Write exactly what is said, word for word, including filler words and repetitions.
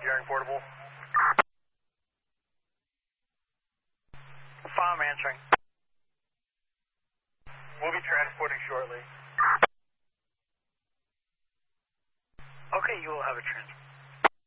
engineering portable. Farm answering. We'll be transporting shortly. Okay, you will have a transport.